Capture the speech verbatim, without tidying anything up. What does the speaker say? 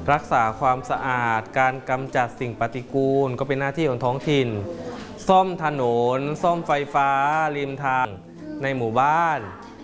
รักษาความสะอาดการกำจัดสิ่งปฏิกูลก็เป็นหน้าที่ของท้องถิ่นซ่อมถนนซ่อมไฟฟ้าริมทางในหมู่บ้าน